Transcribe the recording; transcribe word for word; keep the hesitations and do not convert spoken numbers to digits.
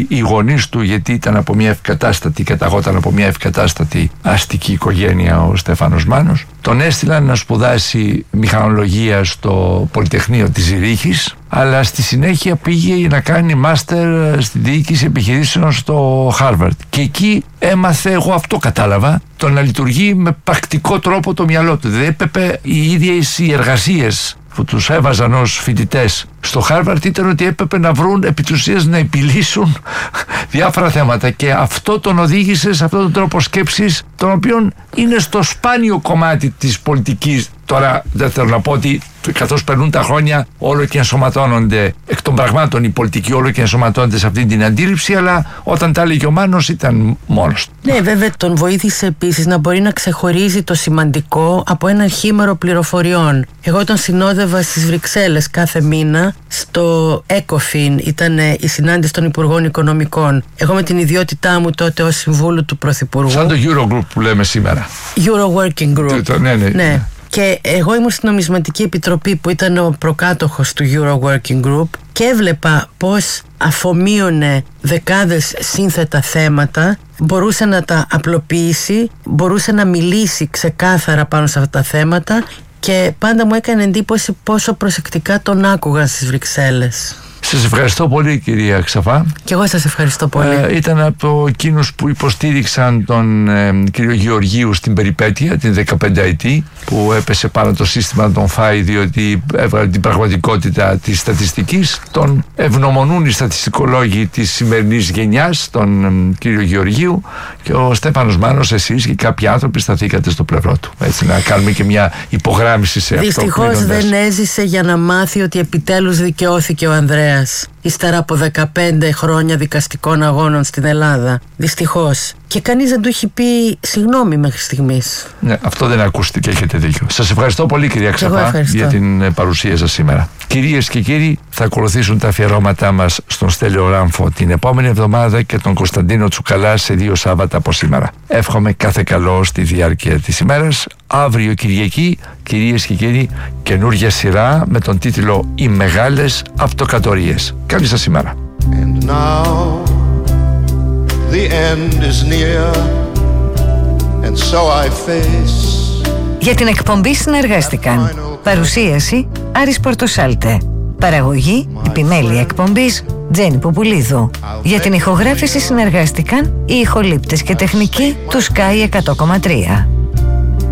οι γονείς του, γιατί ήταν από μια ευκατάστατη, καταγόταν από μια ευκατάστατη αστική οικογένεια ο Στέφανος Μάνος, τον έστειλαν να σπουδάσει μηχανολογία στο Πολυτεχνείο της Ζηρίχης, αλλά στη συνέχεια πήγε να κάνει μάστερ στη διοίκηση επιχειρήσεων στο Χάρβαρντ. Και εκεί έμαθε, εγώ αυτό κατάλαβα, το να λειτουργεί με πρακτικό τρόπο το μυαλό του. Δηλαδή έπρεπε οι ίδιες οι εργασίες που τους έβαζαν ως φοιτητές στο Χάρβαρντ ήταν ότι έπρεπε να βρουν επί της ουσίας να επιλύσουν διάφορα θέματα, και αυτό τον οδήγησε σε αυτόν τον τρόπο σκέψης, τον οποίον είναι στο σπάνιο κομμάτι της πολιτικής. Τώρα δεν θέλω να πω ότι καθώς περνούν τα χρόνια όλο και ενσωματώνονται εκ των πραγμάτων οι πολιτικοί, όλο και ενσωματώνονται σε αυτή την αντίληψη, αλλά όταν τα έλεγε ο Μάνος ήταν μόνος του. Ναι, βέβαια τον βοήθησε επίσης να μπορεί να ξεχωρίζει το σημαντικό από ένα χήμερο πληροφοριών. Εγώ τον συνόδευα στις Βρυξέλλες κάθε μήνα στο ECOFIN, ήταν η συνάντηση των Υπουργών Οικονομικών. Εγώ με την ιδιότητά μου τότε ως συμβούλου του Πρωθυπουργού. Σαν το Eurogroup που λέμε σήμερα. Euro Working Group. Το, ναι, ναι. ναι. Και εγώ ήμουν στην Νομισματική Επιτροπή που ήταν ο προκάτοχος του Euro Working Group και έβλεπα πως αφομοίωνε δεκάδες σύνθετα θέματα, μπορούσε να τα απλοποιήσει, μπορούσε να μιλήσει ξεκάθαρα πάνω σε αυτά τα θέματα, και πάντα μου έκανε εντύπωση πόσο προσεκτικά τον άκουγα στις Βρυξέλλες. Σας ευχαριστώ πολύ, κυρία Ξαφά. Και εγώ σας ευχαριστώ πολύ. Ε, ήταν από εκείνους που υποστήριξαν τον ε, κύριο Γεωργίου στην περιπέτεια, την δεκαπενταετή, που έπεσε πάνω το σύστημα των ΦΑΙ, διότι έβγαλε την πραγματικότητα της στατιστικής. Τον ευγνωμονούν οι στατιστικολόγοι της σημερινής γενιάς, τον ε, κύριο Γεωργίου, και ο Στέφανος Μάνος, εσείς και κάποιοι άνθρωποι σταθήκατε στο πλευρό του. Έτσι, να κάνουμε και μια υπογράμμιση σε αυτό. Δυστυχώς δεν έζησε για να μάθει ότι επιτέλους δικαιώθηκε ο Ανδρέας, ύστερα από δεκαπέντε χρόνια δικαστικών αγώνων στην Ελλάδα. Δυστυχώς. Και κανείς δεν του έχει πει συγγνώμη μέχρι στιγμής. Ναι, αυτό δεν ακούστηκε, έχετε δίκιο. Σας ευχαριστώ πολύ, κυρία Ξαφά, για την παρουσία σας σήμερα. Κυρίες και κύριοι, θα ακολουθήσουν τα αφιερώματά μας στον Στέλιο Ράμφο την επόμενη εβδομάδα και τον Κωνσταντίνο Τσουκαλά σε δύο Σάββατα από σήμερα. Εύχομαι κάθε καλό στη διάρκεια της ημέρας. Αύριο Κυριακή, κυρίες και κύριοι, καινούργια σειρά με τον τίτλο «Οι μεγάλες αυτοκρατορίες». Καλή σας ημέρα. And now the end is near, and so I face. Για την εκπομπή συνεργάστηκαν παρουσίαση Άρης Πορτοσάλτε, παραγωγή επιμέλεια εκπομπής Τζέννη Πουπουλίδου. Για την ηχογράφηση συνεργάστηκαν οι ηχολήπτες και τεχνικοί του Sky εκατό κόμμα τρία.